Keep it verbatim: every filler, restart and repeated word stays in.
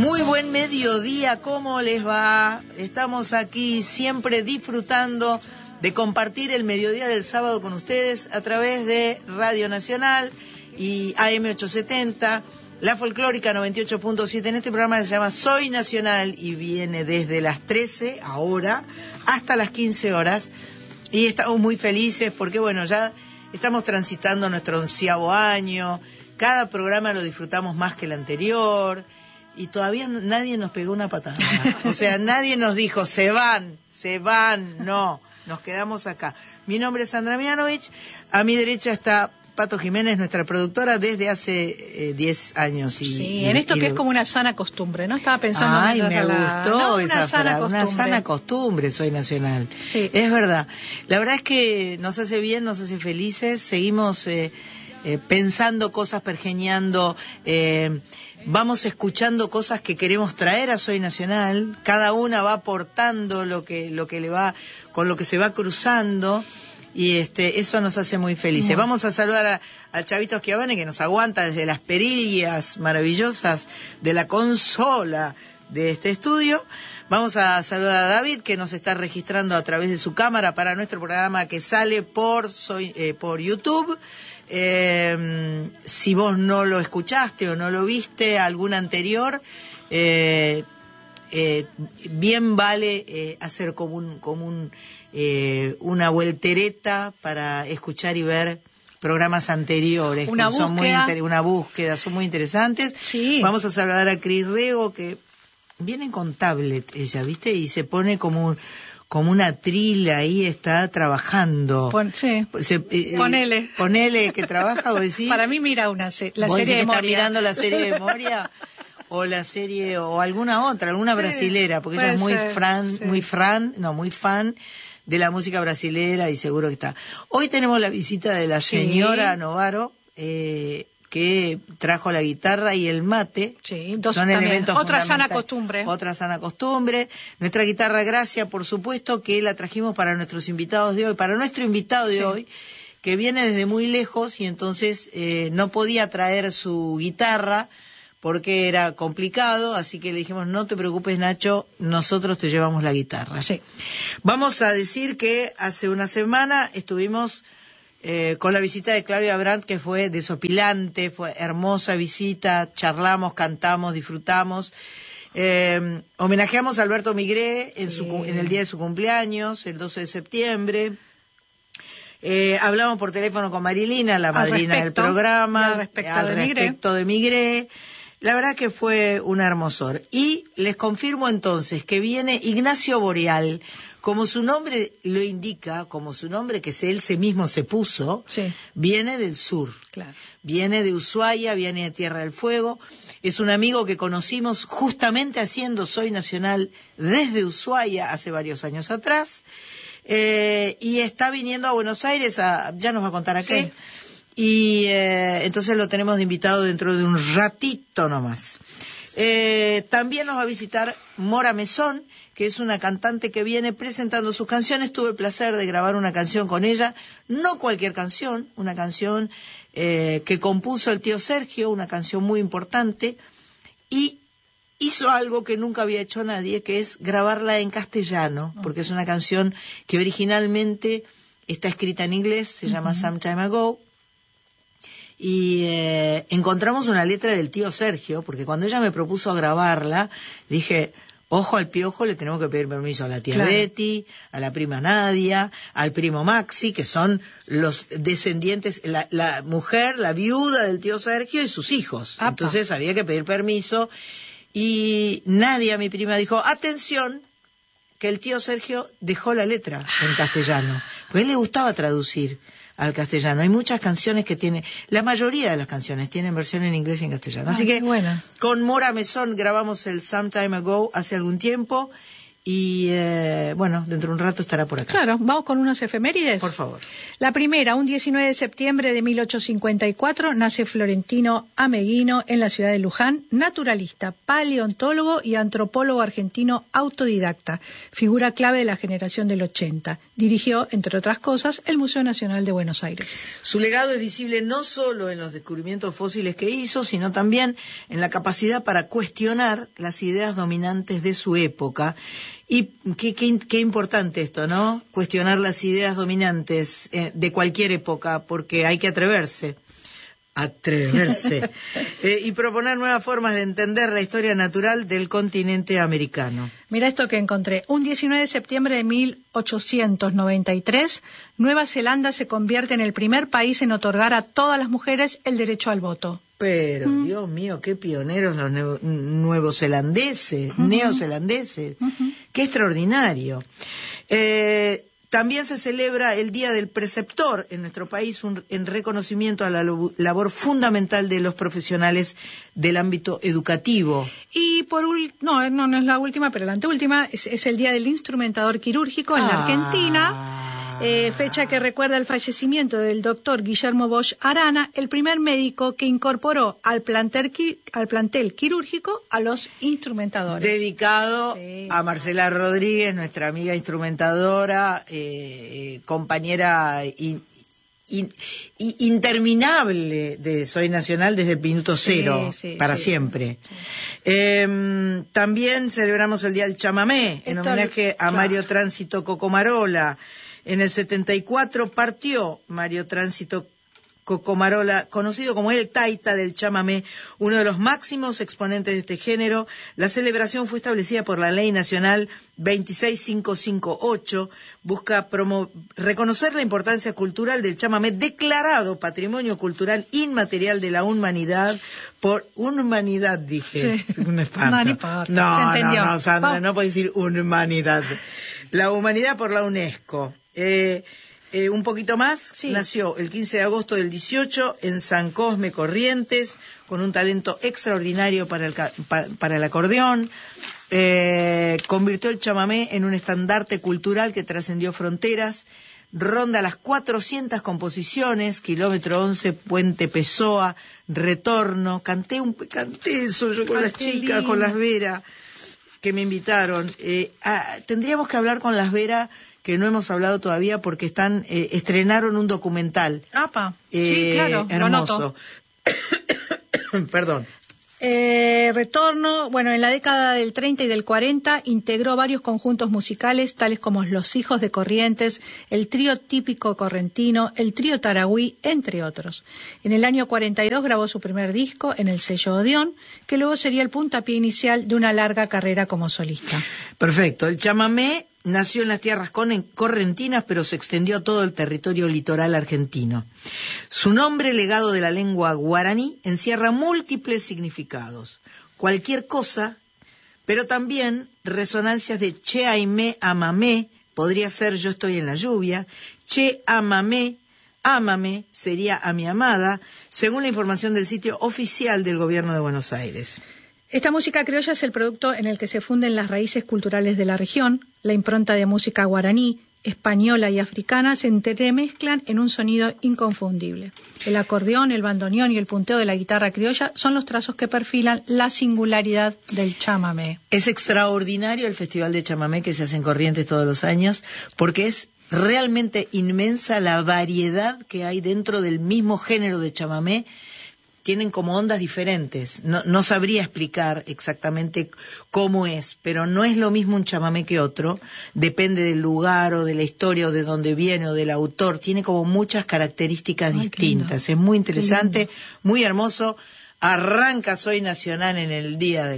Muy buen mediodía, ¿cómo les va? Estamos aquí siempre disfrutando de compartir el mediodía del sábado con ustedes a través de Radio Nacional y A M ochocientos setenta, La Folclórica noventa y ocho punto siete, en este programa que se llama Soy Nacional y viene desde las trece, ahora, hasta las quince horas. Y estamos muy felices porque, bueno, ya estamos transitando nuestro onceavo año, cada programa lo disfrutamos más que el anterior y todavía nadie nos pegó una patada. O sea, nadie nos dijo, se van, se van, no, nos quedamos acá. Mi nombre es Sandra Mianovich, a mi derecha está Pato Jiménez, nuestra productora, desde hace diez eh, años. Y, sí, y, en esto y que lo... es como una sana costumbre, ¿no? Estaba pensando... Ay, en me la... gustó no, esa una sana frase, una sana costumbre, Soy Nacional. Sí. Es verdad. La verdad es que nos hace bien, nos hace felices, seguimos eh, eh, pensando cosas, pergeñando, eh, vamos escuchando cosas que queremos traer a Soy Nacional, cada una va aportando lo que, lo que le va, con lo que se va cruzando. Y este, eso nos hace muy felices. Muy. Vamos a saludar a, a Chavito Schiavone, que nos aguanta desde las perillas maravillosas de la consola de este estudio. Vamos a saludar a David, que nos está registrando a través de su cámara para nuestro programa que sale por, soy, eh, por YouTube. Eh, si vos no lo escuchaste o no lo viste, algún anterior, eh, eh, bien vale eh, hacer como un... Como un Eh, una vueltereta para escuchar y ver programas anteriores. Una que son búsqueda. Muy inter- una búsqueda, son muy interesantes. Sí. Vamos a saludar a Cris Rego, que viene con tablet ella, ¿viste? Y se pone como un, como una trila ahí, está trabajando. Pon, sí. Se, eh, ponele. Ponele que trabaja, vos decís. Para mí mira una se- la ¿Vos serie decís de que está Moria. mirando la serie de Moria? O la serie, o alguna otra, alguna Sí, brasilera, porque ella es muy ser, fran, sí. muy fran, no, muy fan de la música brasilera y seguro que está. Hoy tenemos la visita de la señora Sí. Novaro, eh, que trajo la guitarra y el mate. Sí, dos son también. elementos Otra sana fundamentales. costumbre. Otra sana costumbre. Nuestra guitarra Gracia, por supuesto, que la trajimos para nuestros invitados de hoy, para nuestro invitado de Sí. hoy, que viene desde muy lejos y entonces eh, no podía traer su guitarra porque era complicado, así que le dijimos, no te preocupes, Nacho, nosotros te llevamos la guitarra. Sí. Vamos a decir que hace una semana estuvimos eh, con la visita de Claudia Brandt, que fue desopilante, fue hermosa visita, charlamos, cantamos, disfrutamos. Eh, homenajeamos a Alberto Migré en, Sí. su, en el día de su cumpleaños, el doce de septiembre. Eh, hablamos por teléfono con Marilina, la madrina respecto, del programa, al respecto al de Migré. respecto de Migré. La verdad que fue un hermosor. Y les confirmo entonces que viene Ignacio Boreal, como su nombre lo indica, como su nombre que él se mismo se puso, Sí. viene del sur. Claro. Viene de Ushuaia, viene de Tierra del Fuego. Es un amigo que conocimos justamente haciendo Soy Nacional desde Ushuaia hace varios años atrás. Eh, y está viniendo a Buenos Aires, a, ya nos va a contar a qué. Sí. Y eh, entonces lo tenemos de invitado dentro de un ratito nomás. Eh, también nos va a visitar Mora Mesón, que es una cantante que viene presentando sus canciones. Tuve el placer de grabar una canción con ella, no cualquier canción, una canción eh, que compuso el tío Sergio, una canción muy importante, y hizo algo que nunca había hecho nadie, que es grabarla en castellano, porque es una canción que originalmente está escrita en inglés, se llama uh-huh. Some Time Ago. Y eh, encontramos una letra del tío Sergio, porque cuando ella me propuso grabarla, dije, ojo al piojo, le tenemos que pedir permiso a la tía claro. Betty, a la prima Nadia, al primo Maxi, que son los descendientes, la, la mujer, la viuda del tío Sergio y sus hijos. Apa. Entonces había que pedir permiso. Y Nadia, mi prima, dijo, atención, que el tío Sergio dejó la letra en castellano, pues a él le gustaba traducir al castellano. Hay muchas canciones que tienen, la mayoría de las canciones tienen versión en inglés y en castellano. Ah, así que buena. Con Mora Mesón grabamos el Some Time Ago hace algún tiempo Y eh, bueno, dentro de un rato estará por acá. Claro, vamos con unas efemérides. Por favor. La primera, un diecinueve de septiembre de mil ochocientos cincuenta y cuatro, nace Florentino Ameghino en la ciudad de Luján, naturalista, paleontólogo y antropólogo argentino autodidacta, figura clave de la generación del ochenta. Dirigió, entre otras cosas, el Museo Nacional de Buenos Aires. Su legado es visible no solo en los descubrimientos fósiles que hizo, sino también en la capacidad para cuestionar las ideas dominantes de su época. Y qué, qué, qué importante esto, ¿no? Cuestionar las ideas dominantes eh, de cualquier época, porque hay que atreverse. Atreverse. eh, y proponer nuevas formas de entender la historia natural del continente americano. Mira esto que encontré. Un diecinueve de septiembre de mil ochocientos noventa y tres, Nueva Zelanda se convierte en el primer país en otorgar a todas las mujeres el derecho al voto. Pero, mm. Dios mío, qué pioneros los nuevo, nuevozelandeses, uh-huh. neozelandeses. Uh-huh. Qué extraordinario. Eh, también se celebra el Día del Preceptor en nuestro país, un, en reconocimiento a la labor fundamental de los profesionales del ámbito educativo. Y por ul- no, no, no es la última, pero la anteúltima, es, es el Día del Instrumentador Quirúrgico en ah. la Argentina. Eh, fecha que recuerda el fallecimiento del doctor Guillermo Bosch Arana, el primer médico que incorporó al plantel, qui- al plantel quirúrgico a los instrumentadores. Dedicado sí. a Marcela Rodríguez, nuestra amiga instrumentadora, eh, compañera in, in, in, interminable de Soy Nacional desde el minuto cero, sí, sí, para sí, siempre. Sí. Eh, también celebramos el Día del Chamamé, en Esto, homenaje a claro. Mario Tránsito Cocomarola. En el setenta y cuatro partió Mario Tránsito Cocomarola, conocido como el Taita del chamamé, uno de los máximos exponentes de este género. La celebración fue establecida por la Ley Nacional veintiséis mil quinientos cincuenta y ocho. Busca promo- reconocer la importancia cultural del chamamé, declarado Patrimonio Cultural Inmaterial de la Humanidad por humanidad, dije. Sí. Un espanto. No, no importa. No, Se entendió. no, no, Sandra, oh. no puedes decir humanidad. La humanidad por la UNESCO. Eh, eh, un poquito más, sí. Nació el quince de agosto del dieciocho en San Cosme, Corrientes, con un talento extraordinario para el, para, para el acordeón. Eh, convirtió el chamamé en un estandarte cultural que trascendió fronteras. Ronda las cuatrocientas composiciones, Kilómetro once, Puente Pessoa, Retorno. Canté, un, canté eso yo con Ay, las chicas, lindo. Con las Vera, que me invitaron. Eh, ah, tendríamos que hablar con las Vera, que no hemos hablado todavía porque están eh, estrenaron un documental. Apa, eh, sí, claro, hermoso. Perdón. Eh, Retorno, bueno, en la década del treinta y del cuarenta integró varios conjuntos musicales tales como Los Hijos de Corrientes, el trío típico correntino, el trío Taragüí, entre otros. En el año cuarenta y dos grabó su primer disco en el sello Odeón, que luego sería el puntapié inicial de una larga carrera como solista. Perfecto. El chamamé nació en las tierras correntinas, pero se extendió a todo el territorio litoral argentino. Su nombre, legado de la lengua guaraní, encierra múltiples significados. Cualquier cosa, pero también resonancias de che aimé amamé, podría ser yo estoy en la lluvia, che amamé, ámame, sería a mi amada, según la información del sitio oficial del Gobierno de Buenos Aires. Esta música criolla es el producto en el que se funden las raíces culturales de la región. La impronta de música guaraní, española y africana se entremezclan en un sonido inconfundible. El acordeón, el bandoneón y el punteo de la guitarra criolla son los trazos que perfilan la singularidad del chamamé. Es extraordinario el Festival de Chamamé que se hace en Corrientes todos los años, porque es realmente inmensa la variedad que hay dentro del mismo género de chamamé. Tienen como ondas diferentes. No, no sabría explicar exactamente cómo es, pero no es lo mismo un chamamé que otro. Depende del lugar o de la historia o de dónde viene o del autor. Tiene como muchas características Ay, distintas. Es muy interesante, muy hermoso. Arranca Soy Nacional en el día de